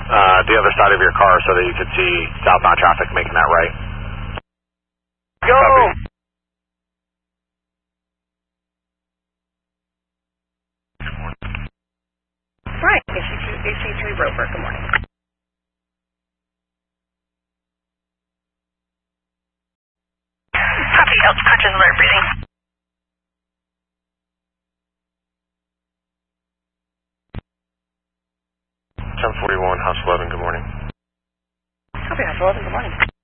the other side of your car so that you could see southbound traffic making that right. Go! Copy. Right, AC3 Roper, good morning. Copy, Elch Conscious Alert breathing. 1041, House 11, good morning. Copy, House 11, good morning.